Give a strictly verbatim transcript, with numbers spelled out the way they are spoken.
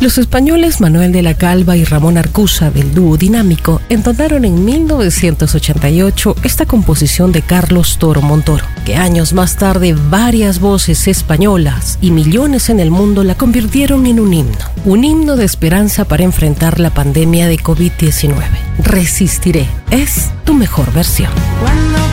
Los españoles Manuel de la Calva y Ramón Arcusa, del dúo Dinámico, entonaron en mil novecientos ochenta y ocho esta composición de Carlos Toro Montoro, que años más tarde varias voces españolas y millones en el mundo la convirtieron en un himno. Un himno de esperanza para enfrentar la pandemia de covid diecinueve. Resistiré es tu mejor versión. Cuando